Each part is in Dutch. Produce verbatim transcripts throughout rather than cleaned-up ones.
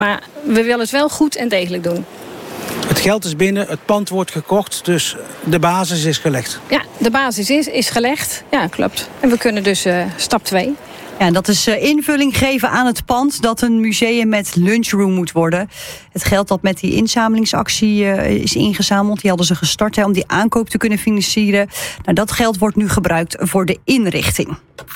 Maar we willen het wel goed en degelijk doen. Het geld is binnen, het pand wordt gekocht, dus de basis is gelegd. Ja, de basis is, is gelegd. Ja, klopt. En we kunnen dus uh, stap twee. Ja, en dat is uh, invulling geven aan het pand dat een museum met lunchroom moet worden. Het geld dat met die inzamelingsactie uh, is ingezameld, die hadden ze gestart hè, om die aankoop te kunnen financieren. Nou, dat geld wordt nu gebruikt voor de inrichting.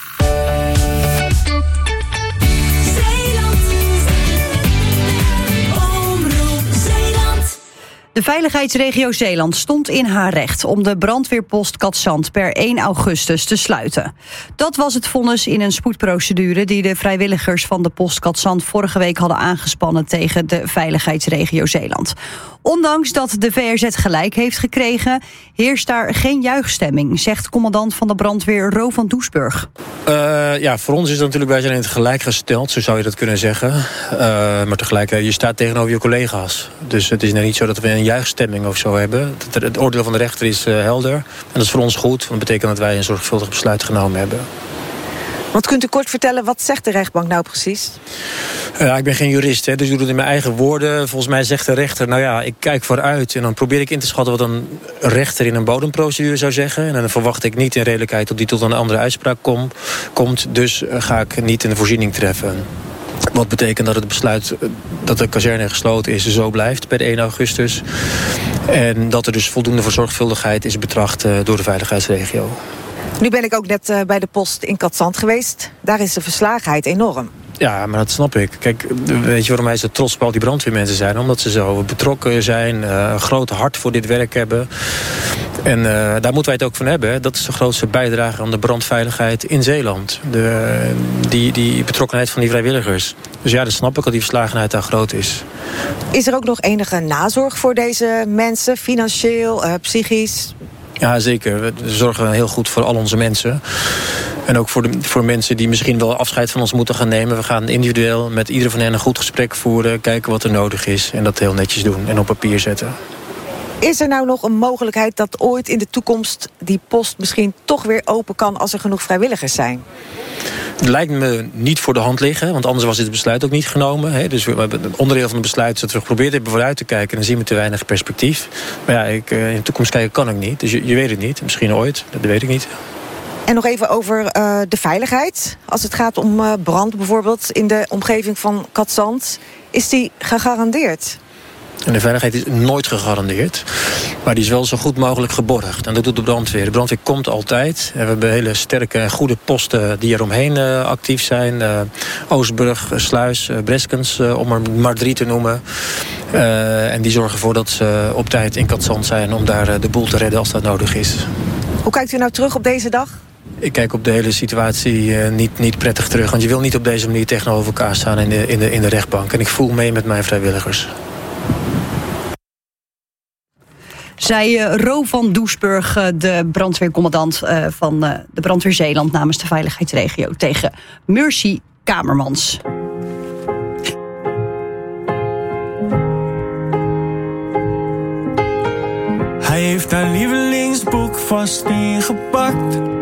De veiligheidsregio Zeeland stond in haar recht om de brandweerpost Katzand per één augustus te sluiten. Dat was het vonnis in een spoedprocedure die de vrijwilligers van de post Katzand vorige week hadden aangespannen tegen de veiligheidsregio Zeeland. Ondanks dat de V R Z gelijk heeft gekregen, heerst daar geen juichstemming, zegt commandant van de brandweer Ro van Doesburg. Uh, ja, voor ons is het natuurlijk, wij zijn in het gelijk gesteld, zo zou je dat kunnen zeggen. Uh, maar tegelijkertijd, je staat tegenover je collega's. Dus het is nou niet zo dat we een juichstemming of zo hebben. Het, het oordeel van de rechter is uh, helder. En dat is voor ons goed, want dat betekent dat wij een zorgvuldig besluit genomen hebben. Want kunt u kort vertellen, wat zegt de rechtbank nou precies? Ja, ik ben geen jurist, hè, dus ik doe het in mijn eigen woorden. Volgens mij zegt de rechter, nou ja, ik kijk vooruit en dan probeer ik in te schatten wat een rechter in een bodemprocedure zou zeggen. En dan verwacht ik niet in redelijkheid dat die tot een andere uitspraak kom, komt. Dus ga ik niet een voorziening treffen. Wat betekent dat het besluit dat de kazerne gesloten is zo blijft per één augustus. En dat er dus voldoende voor zorgvuldigheid is betracht door de veiligheidsregio. Nu ben ik ook net uh, bij de post in Katzand geweest. Daar is de verslagenheid enorm. Ja, maar dat snap ik. Kijk, weet je waarom wij zo trots op al die brandweermensen zijn? Omdat ze zo betrokken zijn, uh, een groot hart voor dit werk hebben. En uh, daar moeten wij het ook van hebben. Hè. Dat is de grootste bijdrage aan de brandveiligheid in Zeeland. De, die, die betrokkenheid van die vrijwilligers. Dus ja, dat snap ik dat die verslagenheid daar groot is. Is er ook nog enige nazorg voor deze mensen? Financieel, uh, psychisch? Ja, zeker. We zorgen heel goed voor al onze mensen. En ook voor, de, voor mensen die misschien wel afscheid van ons moeten gaan nemen. We gaan individueel met ieder van hen een goed gesprek voeren. Kijken wat er nodig is. En dat heel netjes doen en op papier zetten. Is er nou nog een mogelijkheid dat ooit in de toekomst die post misschien toch weer open kan als er genoeg vrijwilligers zijn? Het lijkt me niet voor de hand liggen, want anders was dit besluit ook niet genomen. Hè. Dus we hebben een onderdeel van het besluit dat we geprobeerd hebben vooruit te kijken. En dan zien we te weinig perspectief. Maar ja, ik, in de toekomst kijken kan ik niet. Dus je, je weet het niet. Misschien ooit, dat weet ik niet. En nog even over uh, de veiligheid. Als het gaat om uh, brand bijvoorbeeld in de omgeving van Katzand. Is die gegarandeerd? En de veiligheid is nooit gegarandeerd. Maar die is wel zo goed mogelijk geborgd. En dat doet de brandweer. De brandweer komt altijd. En we hebben hele sterke en goede posten die eromheen uh, actief zijn. Uh, Oostbrug, Sluis, uh, Breskens, uh, om er maar drie te noemen. Uh, en die zorgen ervoor dat ze op tijd in Katzand zijn om daar uh, de boel te redden als dat nodig is. Hoe kijkt u nou terug op deze dag? Ik kijk op de hele situatie uh, niet, niet prettig terug. Want je wil niet op deze manier tegenover elkaar staan in de, in de, in de rechtbank. En ik voel mee met mijn vrijwilligers. Zij uh, Ro van Doesburg, uh, de brandweercommandant uh, van uh, de brandweer Zeeland namens de veiligheidsregio tegen Mercy Kamermans. Hij heeft haar lievelingsboek vast ingepakt.